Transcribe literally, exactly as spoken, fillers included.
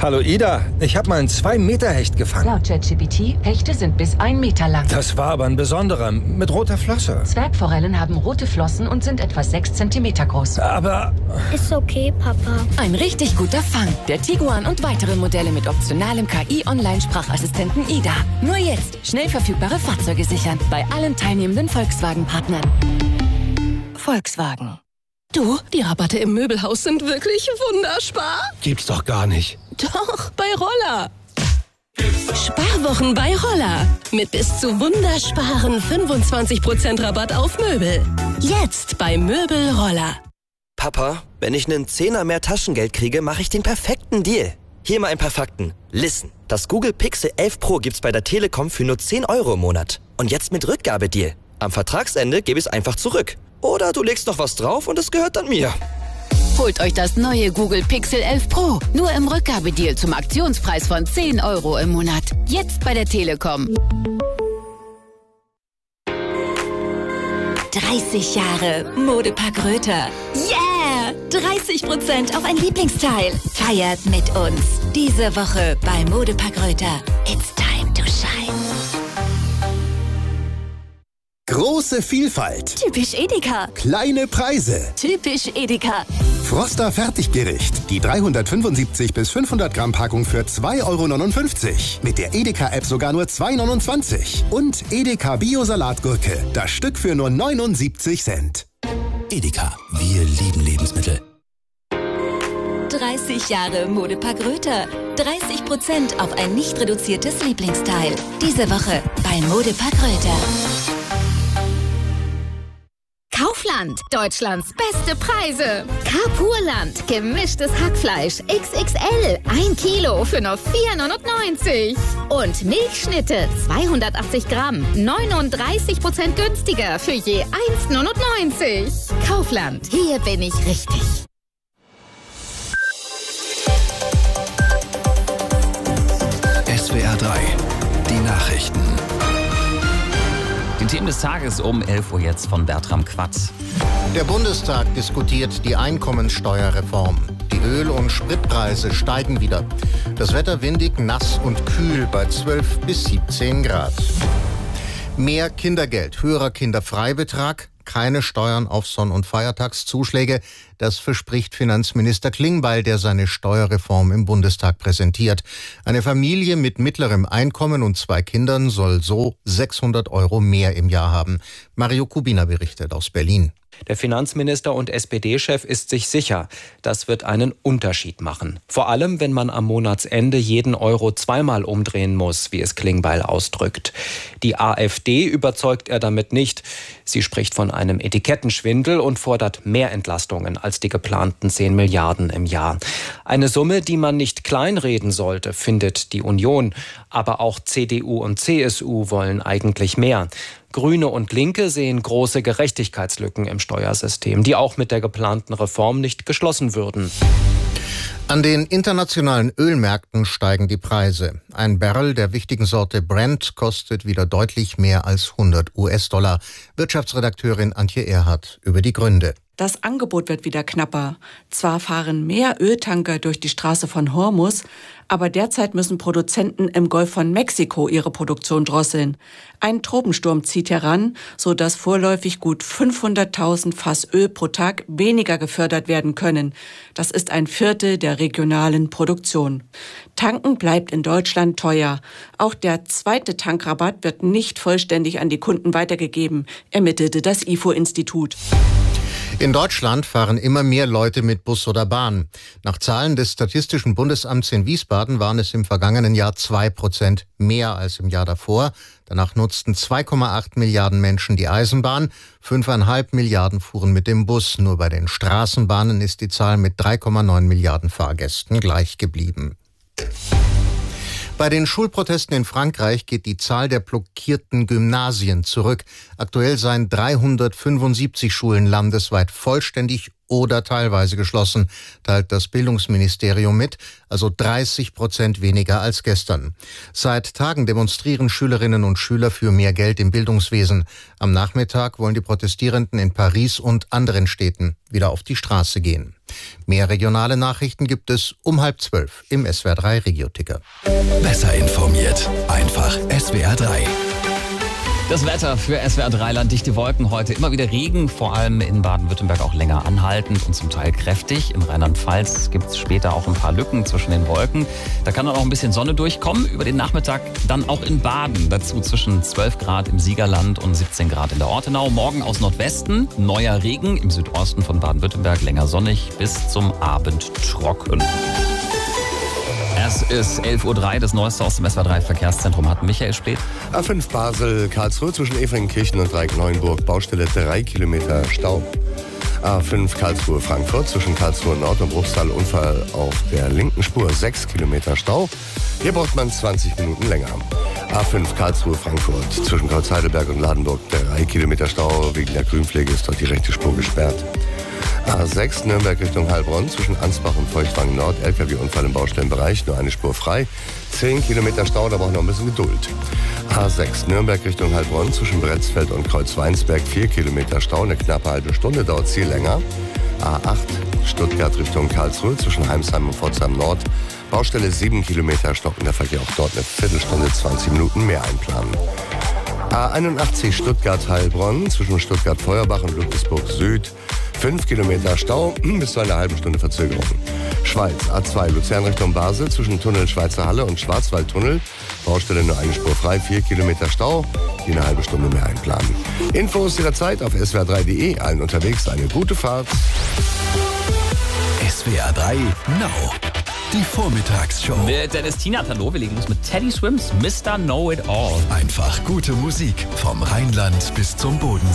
Hallo Ida, ich habe mal einen zwei Meter Hecht gefangen. Laut ChatGPT, Hechte sind bis ein Meter lang. Das war aber ein besonderer, mit roter Flosse. Zwergforellen haben rote Flossen und sind etwa sechs Zentimeter groß. Aber... Ist okay, Papa. Ein richtig guter Fang. Der Tiguan und weitere Modelle mit optionalem K I-Online-Sprachassistenten Ida. Nur jetzt schnell verfügbare Fahrzeuge sichern. Bei allen teilnehmenden Volkswagen-Partnern. Volkswagen. Du, die Rabatte im Möbelhaus sind wirklich wunderspar. Gibt's doch gar nicht. Doch, bei Roller. Sparwochen bei Roller. Mit bis zu wundersparen fünfundzwanzig Prozent Rabatt auf Möbel. Jetzt bei Möbel Roller. Papa, wenn ich einen Zehner mehr Taschengeld kriege, mache ich den perfekten Deal. Hier mal ein paar Fakten. Listen, das Google Pixel elf Pro gibt's bei der Telekom für nur zehn Euro im Monat. Und jetzt mit Rückgabedeal. Am Vertragsende gebe ich es einfach zurück. Oder du legst noch was drauf und es gehört dann mir. Holt euch das neue Google Pixel elf Pro. Nur im Rückgabedeal zum Aktionspreis von zehn Euro im Monat. Jetzt bei der Telekom. dreißig Jahre Modepark Röther. Yeah! dreißig Prozent auf ein Lieblingsteil. Feiert mit uns. Diese Woche bei Modepark Röther. It's time to shine. Große Vielfalt. Typisch Edeka. Kleine Preise. Typisch Edeka. Froster Fertiggericht. Die dreihundertfünfundsiebzig bis fünfhundert Gramm Packung für zwei Euro neunundfünfzig. Mit der Edeka-App sogar nur zwei Euro neunundzwanzig. Und Edeka Bio-Salatgurke. Das Stück für nur neunundsiebzig Cent. Edeka. Wir lieben Lebensmittel. dreißig Jahre Modepark Röther. dreißig Prozent auf ein nicht reduziertes Lieblingsteil. Diese Woche bei Modepark Röther. Kaufland, Deutschlands beste Preise. Carpurland, gemischtes Hackfleisch X X L, ein Kilo für nur vier Euro neunundneunzig. Und Milchschnitte, zweihundertachtzig Gramm, neununddreißig Prozent günstiger für je eins Euro neunundneunzig. Kaufland, hier bin ich richtig. S W R drei, die Nachrichten. Die Themen des Tages um elf Uhr jetzt von Bertram Quatz. Der Bundestag diskutiert die Einkommensteuerreform. Die Öl- und Spritpreise steigen wieder. Das Wetter windig, nass und kühl bei zwölf bis siebzehn Grad. Mehr Kindergeld, höherer Kinderfreibetrag, keine Steuern auf Sonn- und Feiertagszuschläge. Das verspricht Finanzminister Klingbeil, der seine Steuerreform im Bundestag präsentiert. Eine Familie mit mittlerem Einkommen und zwei Kindern soll so sechshundert Euro mehr im Jahr haben. Mario Kubina berichtet aus Berlin. Der Finanzminister und S P D-Chef ist sich sicher, das wird einen Unterschied machen. Vor allem, wenn man am Monatsende jeden Euro zweimal umdrehen muss, wie es Klingbeil ausdrückt. Die AfD überzeugt er damit nicht. Sie spricht von einem Etikettenschwindel und fordert mehr Entlastungen als die geplanten zehn Milliarden im Jahr. Eine Summe, die man nicht kleinreden sollte, findet die Union. Aber auch C D U und C S U wollen eigentlich mehr. Grüne und Linke sehen große Gerechtigkeitslücken im Steuersystem, die auch mit der geplanten Reform nicht geschlossen würden. An den internationalen Ölmärkten steigen die Preise. Ein Barrel der wichtigen Sorte Brent kostet wieder deutlich mehr als hundert US-Dollar. Wirtschaftsredakteurin Antje Erhardt über die Gründe. Das Angebot wird wieder knapper. Zwar fahren mehr Öltanker durch die Straße von Hormuz, aber derzeit müssen Produzenten im Golf von Mexiko ihre Produktion drosseln. Ein Tropensturm zieht heran, sodass vorläufig gut fünfhunderttausend Fass Öl pro Tag weniger gefördert werden können. Das ist ein Viertel der regionalen Produktion. Tanken bleibt in Deutschland teuer. Auch der zweite Tankrabatt wird nicht vollständig an die Kunden weitergegeben, ermittelte das I F O-Institut. In Deutschland fahren immer mehr Leute mit Bus oder Bahn. Nach Zahlen des Statistischen Bundesamts in Wiesbaden waren es im vergangenen Jahr zwei Prozent mehr als im Jahr davor. Danach nutzten zwei Komma acht Milliarden Menschen die Eisenbahn, fünf Komma fünf Milliarden fuhren mit dem Bus. Nur bei den Straßenbahnen ist die Zahl mit drei Komma neun Milliarden Fahrgästen gleich geblieben. Bei den Schulprotesten in Frankreich geht die Zahl der blockierten Gymnasien zurück. Aktuell seien dreihundertfünfundsiebzig Schulen landesweit vollständig oder teilweise geschlossen, teilt das Bildungsministerium mit, also dreißig Prozent weniger als gestern. Seit Tagen demonstrieren Schülerinnen und Schüler für mehr Geld im Bildungswesen. Am Nachmittag wollen die Protestierenden in Paris und anderen Städten wieder auf die Straße gehen. Mehr regionale Nachrichten gibt es um halb zwölf im S W R drei Regio-Ticker. Besser informiert, einfach S W R drei. Das Wetter für S W R drei Land, dichte Wolken heute, immer wieder Regen, vor allem in Baden-Württemberg auch länger anhaltend und zum Teil kräftig. In Rheinland-Pfalz gibt es später auch ein paar Lücken zwischen den Wolken. Da kann dann auch ein bisschen Sonne durchkommen, über den Nachmittag dann auch in Baden. Dazu zwischen zwölf Grad im Siegerland und siebzehn Grad in der Ortenau. Morgen aus Nordwesten, neuer Regen, im Südosten von Baden-Württemberg länger sonnig, bis zum Abend trocken. Es ist elf Uhr drei, das Neueste aus dem S W R drei Verkehrszentrum hat Michael Späth. A fünf Basel, Karlsruhe zwischen Efringkirchen und Dreieck-Neuenburg, Baustelle drei Kilometer Stau. A fünf Karlsruhe Frankfurt zwischen Karlsruhe Nord und Bruchsal, Unfall auf der linken Spur, sechs Kilometer Stau. Hier braucht man zwanzig Minuten länger. A fünf Karlsruhe Frankfurt zwischen Kreuz-Heidelberg und Ladenburg, drei Kilometer Stau. Wegen der Grünpflege ist dort die rechte Spur gesperrt. A sechs Nürnberg Richtung Heilbronn zwischen Ansbach und Feuchtwangen Nord, L K W-Unfall im Baustellenbereich, nur eine Spur frei. zehn Kilometer Stau, da braucht noch ein bisschen Geduld. A sechs Nürnberg Richtung Heilbronn zwischen Bretzfeld und Kreuzweinsberg, vier Kilometer Stau, eine knappe halbe Stunde, dauert viel länger. A acht Stuttgart Richtung Karlsruhe zwischen Heimsheim und Pforzheim Nord, Baustelle sieben Kilometer, stockender Verkehr, auch dort eine Viertelstunde, zwanzig Minuten mehr einplanen. A einundachtzig Stuttgart-Heilbronn zwischen Stuttgart-Feuerbach und Ludwigsburg Süd, fünf Kilometer Stau bis zu einer halben Stunde Verzögerung. Schweiz, A zwei Luzern Richtung Basel zwischen Tunnel Schweizer Halle und Schwarzwaldtunnel, Baustelle nur eine Spur frei, vier Kilometer Stau, die eine halbe Stunde mehr einplanen. Infos jederzeit auf S W R drei punkt de, allen unterwegs eine gute Fahrt. S W R drei Now. Die Vormittagsshow. Mit Dennis Tienert, hallo, wir legen los mit Teddy Swims, Mister Know It All. Einfach gute Musik vom Rheinland bis zum Bodensee.